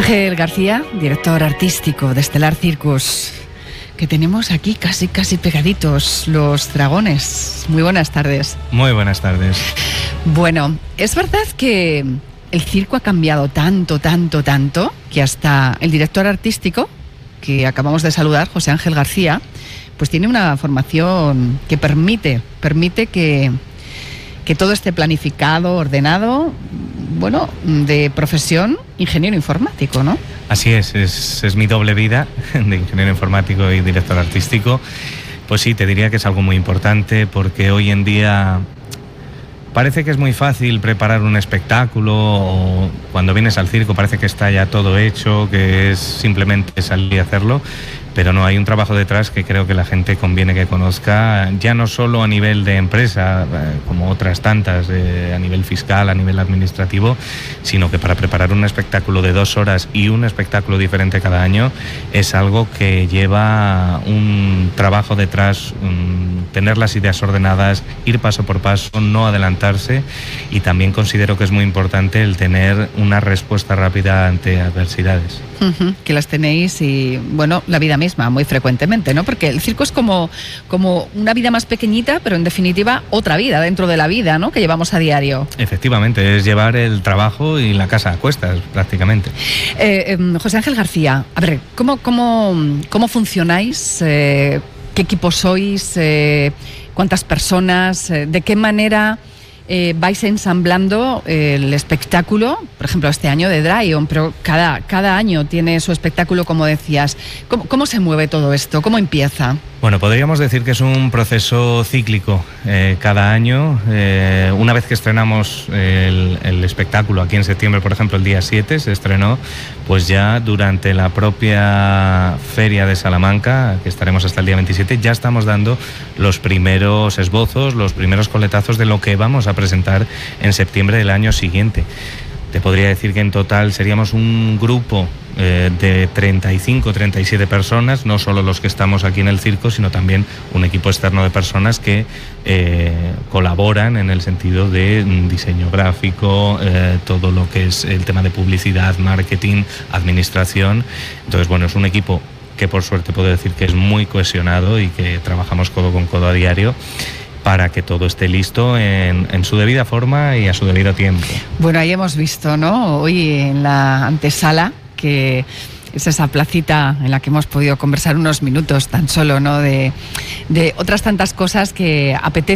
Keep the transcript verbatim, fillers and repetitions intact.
Ángel García, director artístico de Estelar Circus, que tenemos aquí casi casi pegaditos, Los Dragones. Muy buenas tardes. Muy buenas tardes. Bueno, es verdad que el circo ha cambiado tanto, tanto, tanto, que hasta el director artístico, que acabamos de saludar, José Ángel García, pues tiene una formación que permite, permite que, que todo esté planificado, ordenado, bueno, de profesión, ingeniero informático, ¿no? Así es, es, es mi doble vida de ingeniero informático y director artístico. Pues sí, te diría que es algo muy importante porque hoy en día parece que es muy fácil preparar un espectáculo, o cuando vienes al circo parece que está ya todo hecho, que es simplemente salir y hacerlo, pero no, hay un trabajo detrás que creo que la gente conviene que conozca, ya no solo a nivel de empresa, eh, como otras tantas, eh, a nivel fiscal, a nivel administrativo, sino que para preparar un espectáculo de dos horas y un espectáculo diferente cada año es algo que lleva un trabajo detrás, um, tener las ideas ordenadas, ir paso por paso, no adelantarse, y también considero que es muy importante el tener una respuesta rápida ante adversidades. Uh-huh, que las tenéis y, bueno, la vida misma muy frecuentemente, ¿no? Porque el circo es como, como una vida más pequeñita, pero en definitiva otra vida dentro de la vida, ¿no?, que llevamos a diario. Efectivamente, es llevar el trabajo y la casa a cuestas, prácticamente. Eh, eh, José Ángel García, a ver, ¿cómo, cómo, cómo funcionáis? Eh, ¿Qué equipo sois? Eh, ¿Cuántas personas? Eh, ¿De qué manera Eh, vais ensamblando el espectáculo? Por ejemplo, este año de Dryon, pero cada, cada año tiene su espectáculo, como decías. ¿Cómo, cómo se mueve todo esto? ¿Cómo empieza? Bueno, podríamos decir que es un proceso cíclico. Eh, cada año, eh, una vez que estrenamos el, el espectáculo, aquí en septiembre, por ejemplo, el día siete se estrenó, pues ya durante la propia feria de Salamanca, que estaremos hasta el día veintisiete, ya estamos dando los primeros esbozos, los primeros coletazos de lo que vamos a presentar en septiembre del año siguiente. Te podría decir que en total seríamos un grupo eh, de treinta y cinco, treinta y siete personas, no solo los que estamos aquí en el circo, sino también un equipo externo de personas que eh, colaboran en el sentido de diseño gráfico, eh, todo lo que es el tema de publicidad, marketing, administración. Entonces, bueno, es un equipo que por suerte puedo decir que es muy cohesionado y que trabajamos codo con codo a diario para que todo esté listo en, en su debida forma y a su debido tiempo. Bueno, ahí hemos visto, ¿no?, hoy en la antesala, que es esa placita en la que hemos podido conversar unos minutos tan solo, ¿no?, de, de otras tantas cosas que apetece